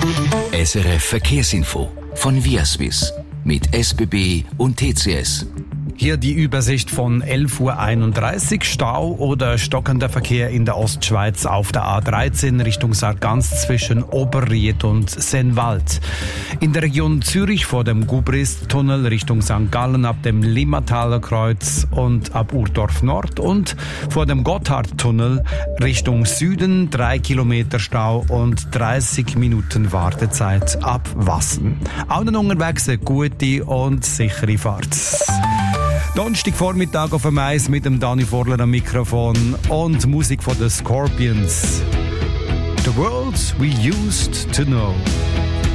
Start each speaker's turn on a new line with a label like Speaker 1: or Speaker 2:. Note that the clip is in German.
Speaker 1: SRF Verkehrsinfo von Viaswiss mit SBB und TCS.
Speaker 2: Hier die Übersicht von 11:31 Uhr. Stau oder stockender Verkehr in der Ostschweiz auf der A13 Richtung Sargans zwischen Oberried und Sennwald. In der Region Zürich vor dem Gubrist-Tunnel Richtung St. Gallen ab dem Limmataler Kreuz und ab Urdorf Nord und vor dem Gotthardtunnel Richtung Süden 3 Kilometer Stau und 30 Minuten Wartezeit ab Wassen. Allen unterwegs eine gute und sichere Fahrt. Donnerstagvormittag auf dem Eis mit dem Dani Vorler am Mikrofon und Musik von The Scorpions. The World We Used to Know.